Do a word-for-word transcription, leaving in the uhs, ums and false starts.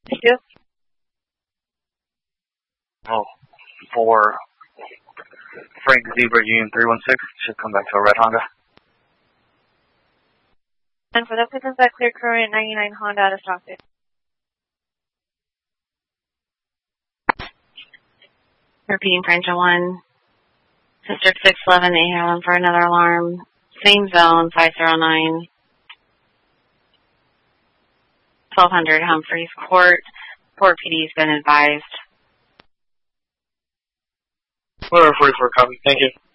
Thank you. Oh, for Frank Zebra Union three one six, should come back to a red Honda. And for the pickup that clear current ninety-nine Honda out of stock. Repeating French one. District six eleven, eight one for another alarm. Same zone, five zero nine. twelve hundred Humphreys Court. Port P D's been advised. We're forty-four copy. Thank you.